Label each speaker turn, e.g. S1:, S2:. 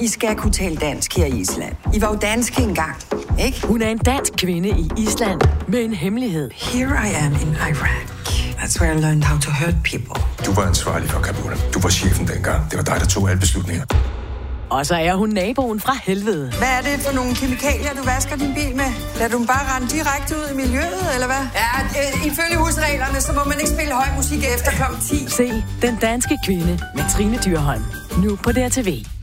S1: I skal kunne tale dansk her i Island. I var jo danske engang, ikke?
S2: Hun er en dansk kvinde i Island med en hemmelighed.
S1: Here I am in Iraq. That's where I learned how to hurt people.
S3: Du var ansvarlig for Kabul. Du var chefen dengang. Det var dig, der tog alle beslutninger.
S2: Og så er hun naboen fra helvede.
S1: Hvad er det for nogle kemikalier, du vasker din bil med? Lad du dem bare rende direkte ud i miljøet, eller hvad? Ja, ifølge husreglerne, så må man ikke spille høj musik efter kl. 10.
S2: Se Den danske kvinde med Trine Dyrholm. Nu på DRTV.